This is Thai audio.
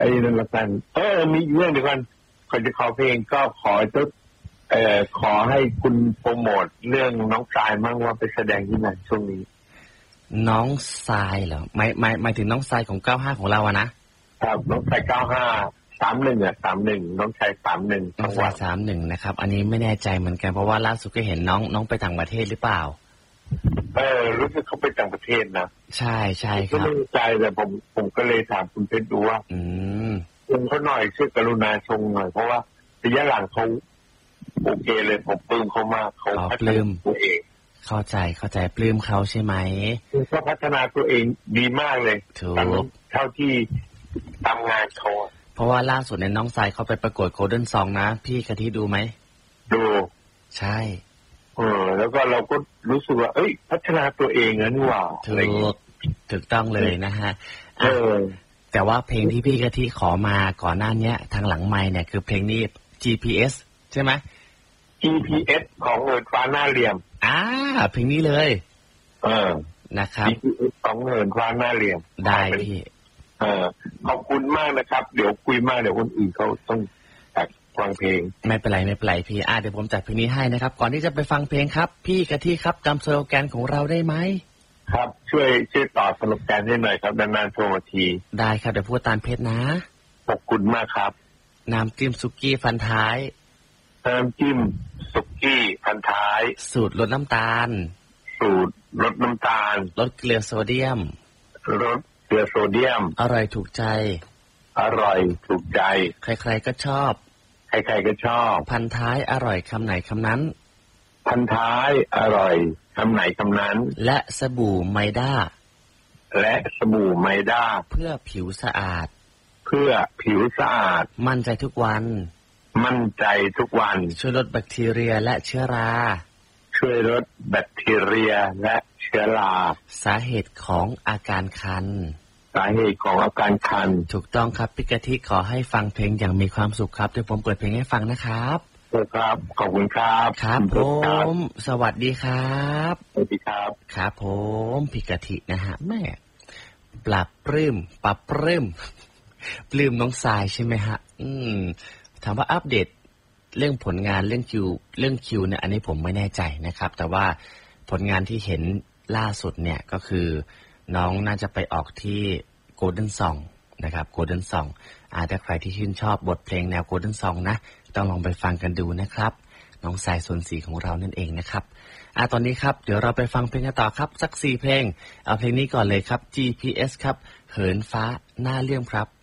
ไอ้นั่นละกันมีเรื่องเดียวกันก่อนจะขอเพลงก็ขอให้คุณโปรโมทเรื่องน้องทรายมั่งว่าไปแสดงที่ไหนช่วงนี้น้องทรายเหรอหมายถึงน้องทรายของ95ของเราอะนะครับน้องทราย953131น้องทราย31 น้องทราย31นะครับอันนี้ไม่แน่ใจเหมือนกันเพราะว่าล่าสุดก็เห็นน้องไปต่างประเทศหรือเปล่ารู้สึกเขาไปต่างประเทศนะใช่ครับก็ไม่แน่ใจแต่ผมก็เลยถามคุณเพชรดูว่าชงเขาหน่อยช่วยกรุณาชงหน่อยเพราะว่าระยะหลังเขาโอเคเลยผมปลื้มเขามากเขาพัฒนาตัวเองเข้าใจปลื้มเขาใช่ไหมเขาพัฒนาตัวเองดีมากเลยถูกเท่าที่ทำงานเขาเพราะว่าล่าสุดในน้องทรายเขาไปประกวดโกลเด้นซองนะพี่กะทิดูไหมดูใช่แล้วก็เราก็รู้สึกว่าพัฒนาตัวเองนะนี่ว่าถูกต้องเลยนะฮะแต่ว่าเพลงที่พี่กะทิขอมาก่อนหน้านี้ทางหลังไมค์เนี่ยคือเพลงนี้ GPS ใช่ไหม GPS ของเหินฟ้าหน้าเหลี่ยมเพลงนี้เลยนะครับ GPS ของเหินฟ้าหน้าเหลี่ยมได้พี่ขอบคุณมากนะครับเดี๋ยวคุยมากเดี๋ยวคนอื่นเขาต้องจัดฟังเพลงไม่เป็นไรพี่เดี๋ยวผมจัดเพลงนี้ให้นะครับก่อนที่จะไปฟังเพลงครับพี่กะทิครับจำสโลแกนของเราได้ไหมครับช่วยต่อสโลแกนให้หน่อยครับนานๆโทรมาทีได้ครับเดี๋ยวพูดตามเพชรนะขอบคุณมากครับน้ำจิ้มสุกี้ฟันท้ายน้ำจิ้มสุกี้พันท้ายสูตรลดน้ำตาลลดลดเกลือโซเดียมอร่อยถูกใจใครๆก็ชอบพันท้ายอร่อยคำไหนคำนั้นพันท้ายอร่อยคำไหนคำนั้นและสบู่ไมด้าเพื่อผิวสะอาดมั่นใจทุกวันช่วยลดแบคทีเรียและเชื้อราสาเหตุของอาการคันถูกต้องครับพี่กะทิขอให้ฟังเพลงอย่างมีความสุขครับเดี๋ยวผมเปิดเพลงให้ฟังนะครับครับขอบคุณครับครับผมสวัสดีครับสวัสดีครับครับผมพี่กะทินะฮะแม่ปลื้มน้องทรายใช่ไหมฮะถามว่าอัปเดตเรื่องผลงานเรื่องคิวเนี่ยอันนี้ผมไม่แน่ใจนะครับแต่ว่าผลงานที่เห็นล่าสุดเนี่ยก็คือน้องน่าจะไปออกที่โกลเด้นซองนะครับโกลเด้นซองถ้าใครที่ชื่นชอบบทเพลงแนวโกลเด้นซองนะต้องลองไปฟังกันดูนะครับน้องทรายโซนสีของเรานั่นเองนะครับตอนนี้ครับเดี๋ยวเราไปฟังเพลงกันต่อครับสัก4เพลงเอาเพลงนี้ก่อนเลยครับ GPS ครับเหินฟ้าหน้าเลี่ยมครับ